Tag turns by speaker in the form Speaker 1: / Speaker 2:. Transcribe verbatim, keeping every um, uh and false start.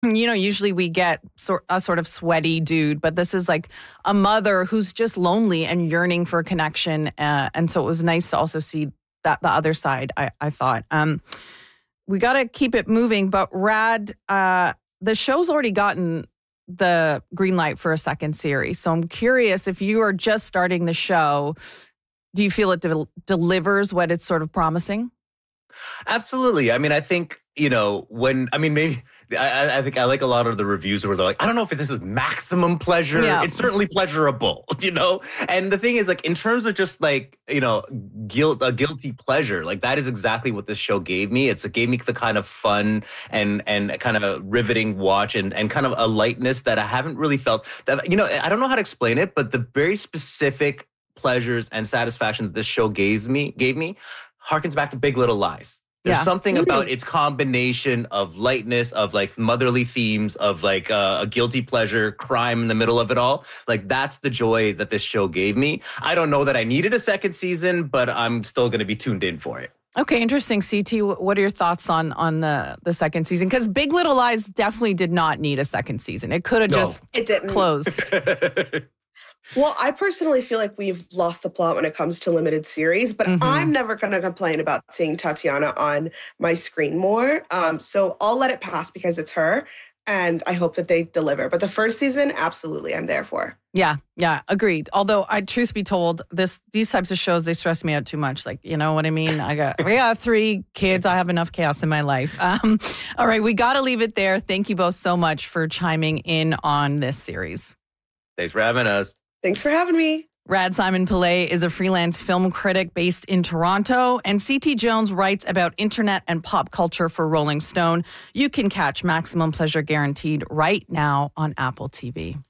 Speaker 1: You know, usually we get sort a sort of sweaty dude, but this is like a mother who's just lonely and yearning for a connection. Uh, and so it was nice to also see that the other side, I, I thought. Um, we got to keep it moving, but Rad, uh, the show's already gotten the green light for a second series. So I'm curious, if you are just starting the show, do you feel it de- delivers what it's sort of promising?
Speaker 2: Absolutely. I mean, I think, you know, when, I mean, maybe, I, I think I like a lot of the reviews where they're like, I don't know if this is maximum pleasure.
Speaker 1: Yeah.
Speaker 2: It's certainly pleasurable, you know? And the thing is, like, in terms of just like, you know, guilt, a guilty pleasure, like that is exactly what this show gave me. It's, it gave me the kind of fun and, and kind of a riveting watch and, and kind of a lightness that I haven't really felt that, you know, I don't know how to explain it, but the very specific pleasures and satisfaction that this show gave me, gave me, harkens back to Big Little Lies. There's
Speaker 1: Yeah.
Speaker 2: something about its combination of lightness, of like motherly themes, of like uh, a guilty pleasure, crime in the middle of it all. Like that's the joy that this show gave me. I don't know that I needed a second season, but I'm still going to be tuned in for it.
Speaker 1: Okay, interesting. C T, what are your thoughts on on the, the second season? Because Big Little Lies definitely did not need a second season. It could have
Speaker 2: No.
Speaker 1: just
Speaker 3: It didn't.
Speaker 1: closed.
Speaker 3: Well, I personally feel like we've lost the plot when it comes to limited series, but
Speaker 1: Mhm.
Speaker 3: I'm never going to complain about seeing Tatiana on my screen more. Um, so I'll let it pass because it's her, and I hope that they deliver. But the first season, absolutely, I'm there for.
Speaker 1: Yeah, yeah, agreed. Although, I truth be told, this these types of shows, they stress me out too much. Like, you know what I mean? I got, I got three kids. I have enough chaos in my life. Um, all right, we got to leave it there. Thank you both so much for chiming in on this series.
Speaker 2: Thanks for having us.
Speaker 3: Thanks for having me.
Speaker 1: Rad Simon Pillay is a freelance film critic based in Toronto, and C T Jones writes about internet and pop culture for Rolling Stone. You can catch Maximum Pleasure Guaranteed right now on Apple T V.